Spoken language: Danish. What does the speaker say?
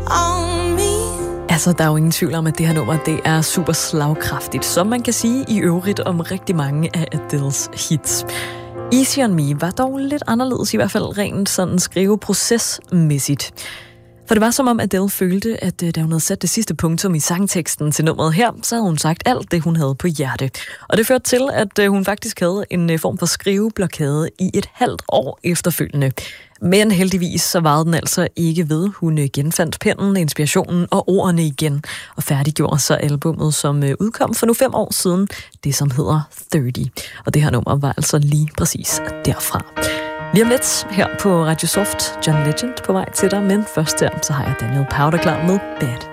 on me. Altså, der er jo ingen tvivl om, at det her nummer, det er super slagkraftigt, som man kan sige i øvrigt om rigtig mange af Adele's hits. Easy on Me var dog lidt anderledes, i hvert fald rent sådan skriveprocesmæssigt. For det var som om Adele følte, at da hun havde sat det sidste punktum i sangteksten til nummeret her, så havde hun sagt alt det, hun havde på hjerte. Og det førte til, at hun faktisk havde en form for skriveblokade i et halvt år efterfølgende. Men heldigvis så varede den altså ikke ved. Hun genfandt pennen, inspirationen og ordene igen og færdiggjorde så albummet, som udkom for nu 5 år siden, det som hedder 30. Og det her nummer var altså lige præcis derfra. Lige om lidt her på Radio Soft, John Legend på vej til dig, men først der, så har jeg Daniel Powder klar med Bad.